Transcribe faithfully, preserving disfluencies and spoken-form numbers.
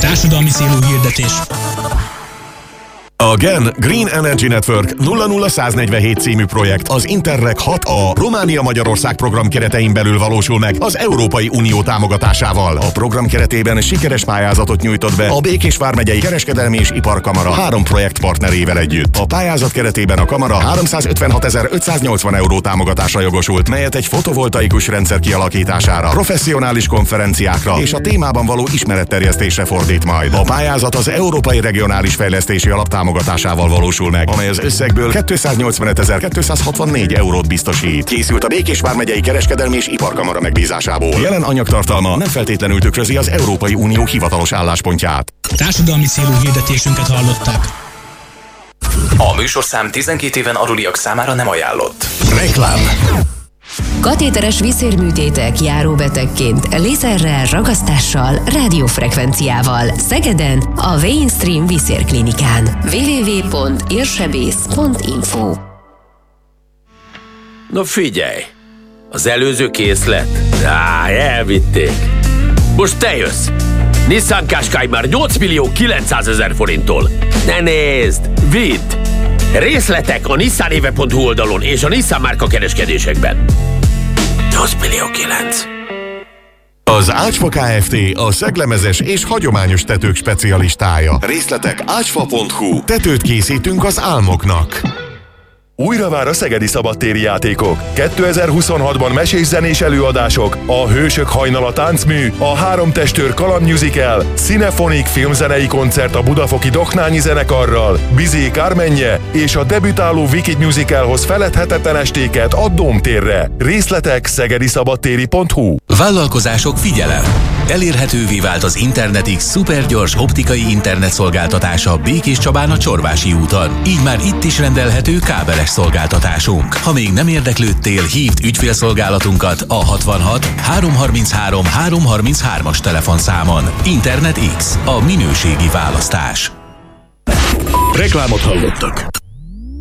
Társadalmi célú hirdetés. A gen Green Energy Network nulla nulla egy negyvenhét című projekt az Interreg hat a Románia-Magyarország program keretein belül valósul meg az Európai Unió támogatásával. A program keretében sikeres pályázatot nyújtott be a Békés vármegyei Kereskedelmi és Iparkamara három projektpartnerével együtt. A pályázat keretében a kamara háromszázötvenhatezer-ötszáznyolcvan euró támogatásra jogosult, melyet egy fotovoltaikus rendszer kialakítására, professzionális konferenciákra és a témában való ismeretterjesztésre fordít majd. A pályázat az Európai Regionális Fejlesztési Alap támogatásával valósul meg, amely az összegből kétszáznyolcvanezer-kétszázhatvannégy eurót biztosít. Készült a Békés vármegyei Kereskedelmi és Iparkamara megbízásából. Jelen anyagtartalma nem feltétlenül tükrözi az Európai Unió hivatalos álláspontját. Társadalmi célú hirdetésünket hallották. A műsorszám tizenkét éven aluliak számára nem ajánlott. Reklám. Katéteres vízérműtétek járóbetegként, lézerrel, ragasztással, rádiófrekvenciával. Szegeden a Mainstream Vízérklinikán. double-u double-u double-u pont érsebész pont info. No figyelj! Az előző készlet? Á, elvitték. Most te jössz! Nissan Qashqai már nyolc millió kilencszázezer forinttól. Ne nézd! Vidd! Részletek a nissanéve pont hu oldalon és a Nissan márka kereskedésekben. nyolc millió kilenc. Az Ácsfa Kft. A szeglemezes és hagyományos tetők specialistája. Részletek ácsfa pont hu. Tetőt készítünk az álmoknak. Újra vár a szegedi szabadtéri játékok. kétezer-huszonhatban mesés zenés előadások, a Hősök hajnala táncmű, a Három testőr kalandmusical, Cinefonik filmzenei koncert a budafoki Doknányi zenekarral, Bizé Kármenje és a debütáló Wicked musicalhoz feledhetetlen estéket a Dómtérre. Részletek szegediszabadtéri pont hu. Vállalkozások, figyelem! Elérhetővé vált az Internetix szupergyors optikai internetszolgáltatása Békés Csabán a Csorvási úton. Így már itt is rendelhető kábeles szolgáltatásunk. Ha még nem érdeklődtél, hívd ügyfélszolgálatunkat a hatvanhat háromszázharminchárom háromszázharminchárom-as telefonszámon. Internetix, a minőségi választás. Reklámot hallottak.